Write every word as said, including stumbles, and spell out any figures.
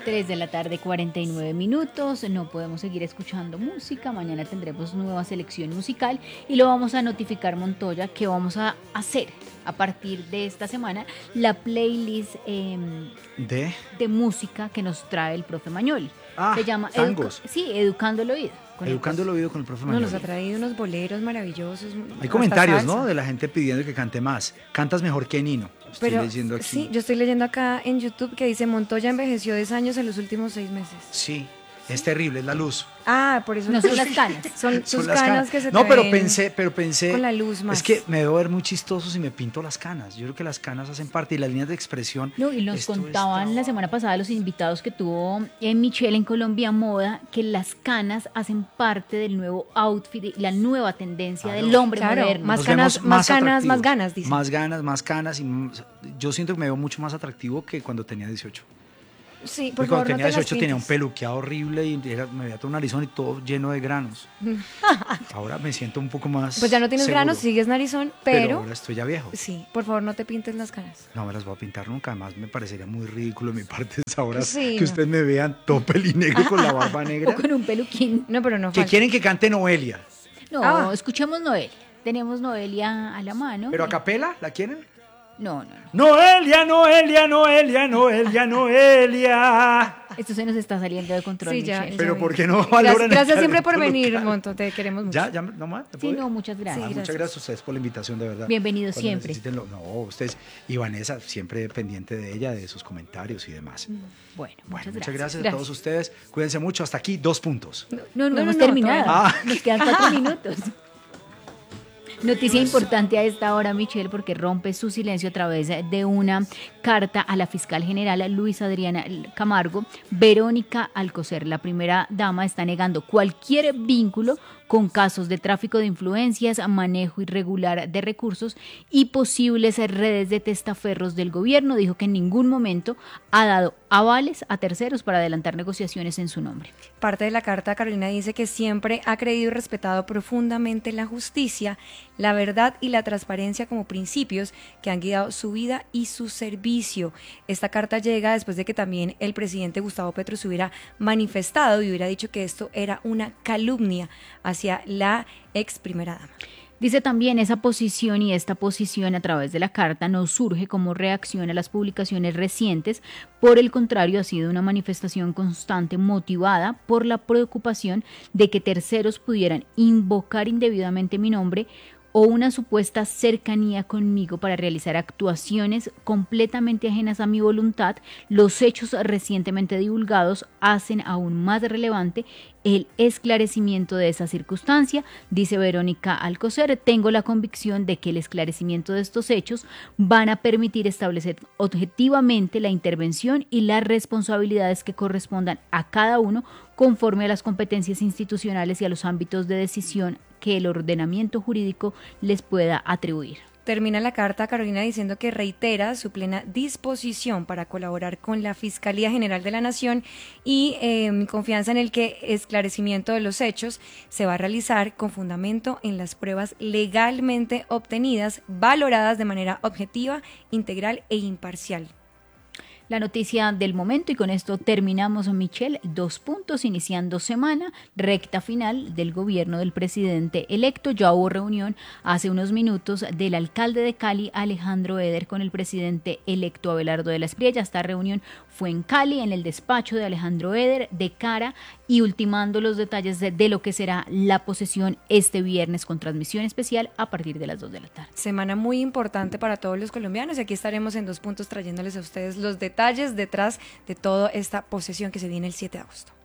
tres de la tarde, cuarenta y nueve minutos. No podemos seguir escuchando música. Mañana tendremos nueva selección musical y lo vamos a notificar, Montoya, que vamos a hacer a partir de esta semana la playlist eh, ¿De? de música que nos trae el profe Mañol. Ah, Se llama tangos. Educa- sí, Educando el Oído. con Educando el oído con el profe No, Mañol. nos ha traído unos boleros maravillosos. Hay hasta comentarios, salsa. ¿no? De la gente pidiendo que cante más. Cantas mejor que Nino. Estoy Pero leyendo aquí. sí, yo estoy leyendo acá en YouTube que dice Montoya envejeció diez años en los últimos seis meses. Sí, es terrible, es la luz. Ah, por eso No son las canas. Son sus Son las canas que se te No, pero ven pensé, pero pensé. con la luz más. Es que me debo ver muy chistoso si me pinto las canas. Yo creo que las canas hacen parte y las líneas de expresión. No, y nos esto contaban está- la semana pasada los invitados que tuvo eh, Michelle en Colombia Moda, que las canas hacen parte del nuevo outfit, la nueva tendencia Claro. del hombre Claro, moderno. más Nos canas, vemos más canas, atractivos. más ganas, dice. Más ganas, más canas. Y más- yo siento que me veo mucho más atractivo que cuando tenía dieciocho. Sí, por Porque favor, cuando no tenía te las dieciocho tenía un pintes. peluqueado horrible y era- me veía todo un narizón y todo lleno de granos. Ahora me siento un poco más Pues ya no tienes seguro, granos, sigues narizón, pero pero, ahora estoy ya viejo. sí, por favor, no te pintes las canas. No me las voy a pintar nunca, además me parecería muy ridículo de mi parte ahora Sí, que no. ustedes me vean todo pelinegro con la barba O negra. con un peluquín. No, pero no Que falta. quieren que cante Noelia. No, Ah. escuchemos Noelia. Tenemos Noelia a la mano. ¿Pero a capela? ¿La quieren? No, no, no. Noelia, Noelia, Noelia, Noelia, Noelia. Esto se nos está saliendo de control, Sí, ya, Michelle. ya Pero vi. ¿por qué no Gracias, valoran el gracias siempre por talento venir, local? Monto, te queremos mucho. Ya, ya, no más. ¿te Sí, puedo no, ir? muchas gracias. Ah, Sí, muchas gracias. gracias a ustedes por la invitación, de verdad. Bienvenidos Cuando siempre. necesiten lo- no, ustedes y Vanessa siempre pendiente de ella, de sus comentarios y demás. Bueno, Bueno, muchas muchas gracias. gracias, a todos ustedes. Cuídense mucho. Hasta aquí, dos puntos. No, no, No, no, hemos no, terminado. todavía no. Nos quedan cuatro minutos. Noticia importante a esta hora, Michelle, porque rompe su silencio a través de una carta a la fiscal general Luis Adriana Camargo. Verónica Alcocer, la primera dama, está negando cualquier vínculo con casos de tráfico de influencias, manejo irregular de recursos y posibles redes de testaferros del gobierno. Dijo que en ningún momento ha dado avales a terceros para adelantar negociaciones en su nombre. Parte de la carta, Carolina dice que siempre ha creído y respetado profundamente la justicia, la verdad y la transparencia como principios que han guiado su vida y su servicio. Esta carta llega después de que también el presidente Gustavo Petro se hubiera manifestado y hubiera dicho que esto era una calumnia hacia la ex primera dama. Dice también esa posición y esta posición a través de la carta no surge como reacción a las publicaciones recientes, por el contrario ha sido una manifestación constante motivada por la preocupación de que terceros pudieran invocar indebidamente mi nombre o una supuesta cercanía conmigo para realizar actuaciones completamente ajenas a mi voluntad. Los hechos recientemente divulgados hacen aún más relevante el esclarecimiento de esa circunstancia, dice Verónica Alcocer. Tengo la convicción de que el esclarecimiento de estos hechos van a permitir establecer objetivamente la intervención y las responsabilidades que correspondan a cada uno conforme a las competencias institucionales y a los ámbitos de decisión que el ordenamiento jurídico les pueda atribuir. Termina la carta, Carolina, diciendo que reitera su plena disposición para colaborar con la Fiscalía General de la Nación y eh, confianza en el que esclarecimiento de los hechos se va a realizar con fundamento en las pruebas legalmente obtenidas, valoradas de manera objetiva, integral e imparcial. La noticia del momento, y con esto terminamos, Michelle, dos puntos, iniciando semana, recta final del gobierno del presidente electo. Ya hubo reunión hace unos minutos del alcalde de Cali, Alejandro Eder, con el presidente electo Abelardo de la Espriella. Esta reunión fue en Cali, en el despacho de Alejandro Eder, de cara y ultimando los detalles de, de lo que será la posesión este viernes con transmisión especial a partir de las dos de la tarde. Semana muy importante para todos los colombianos y aquí estaremos en Dos Puntos trayéndoles a ustedes los detalles detrás de toda esta posesión que se viene el siete de agosto.